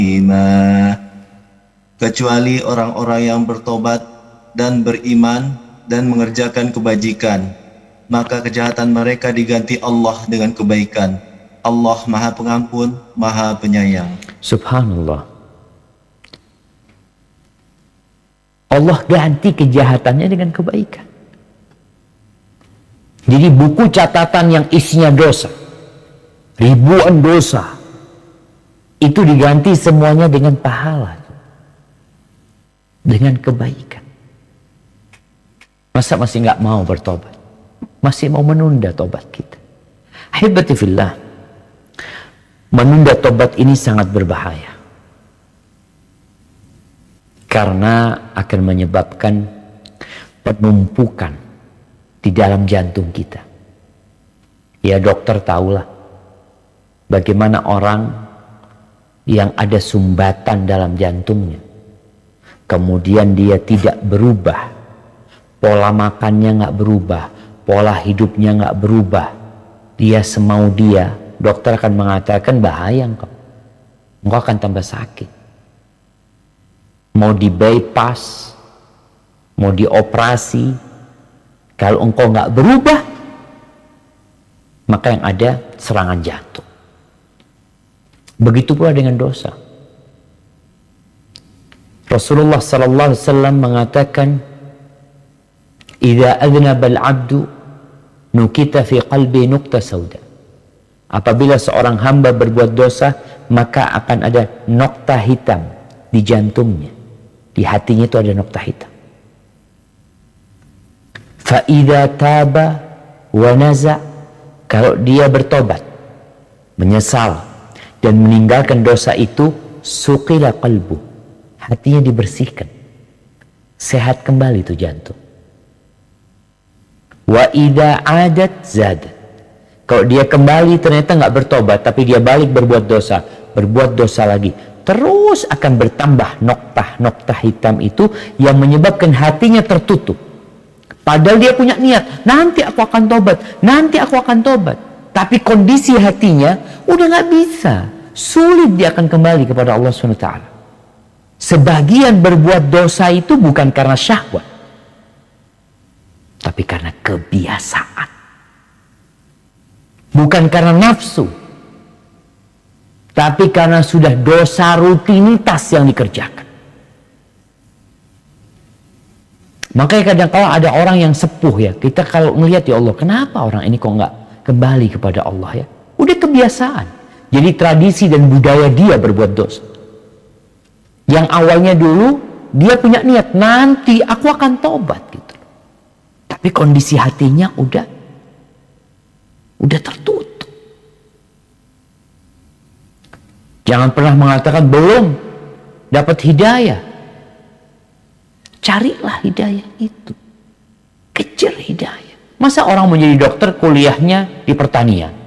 kecuali orang-orang yang bertobat dan beriman dan mengerjakan kebajikan, maka kejahatan mereka diganti Allah dengan kebaikan. Allah Maha Pengampun, Maha Penyayang. Subhanallah. Allah ganti kejahatannya dengan kebaikan. Jadi buku catatan yang isinya dosa, ribuan dosa, itu diganti semuanya dengan pahala, dengan kebaikan. Masa masih nggak mau bertobat? Masih mau menunda tobat kita? Ahibati fillah, menunda tobat ini sangat berbahaya. Karena akan menyebabkan penumpukan di dalam jantung kita. Ya, dokter tahulah bagaimana orang yang ada sumbatan dalam jantungnya, kemudian dia tidak berubah, pola makannya nggak berubah, pola hidupnya nggak berubah, dia semau dia, dokter akan mengatakan bahaya engkau akan tambah sakit. Mau di bypass, mau dioperasi, kalau engkau nggak berubah, maka yang ada serangan jantung. Begitu pula dengan dosa. Rasulullah sallallahu alaihi wasallam mengatakan, "Idza adnaba al-'abdu nukita fi qalbi nuqta sauda." Apabila seorang hamba berbuat dosa, maka akan ada nokta hitam di jantungnya. Di hatinya itu ada nokta hitam. Fa idza taba wa naza, kalau dia bertobat, menyesal dan meninggalkan dosa itu, suqila qalbu, hatinya dibersihkan, sehat kembali itu jantung. Wa idza adat zad, kalau dia kembali ternyata nggak bertobat, tapi dia balik berbuat dosa lagi, terus akan bertambah nokta hitam itu yang menyebabkan hatinya tertutup. Padahal dia punya niat, nanti aku akan tobat. Tapi kondisi hatinya udah nggak bisa, sulit dia akan kembali kepada Allah SWT. Sebagian berbuat dosa itu bukan karena syahwat, tapi karena kebiasaan. Bukan karena nafsu, tapi karena sudah dosa rutinitas yang dikerjakan. Makanya kadang-kala ada orang yang sepuh ya, kita kalau melihat, ya Allah, kenapa orang ini kok nggak kembali kepada Allah ya? Udah kebiasaan. Jadi tradisi dan budaya dia berbuat dosa. Yang awalnya dulu dia punya niat, nanti aku akan tobat gitu. Tapi kondisi hatinya udah tertutup. Jangan pernah mengatakan belum dapat hidayah. Carilah hidayah itu. Kejar hidayah. Masa orang menjadi dokter kuliahnya di pertanian?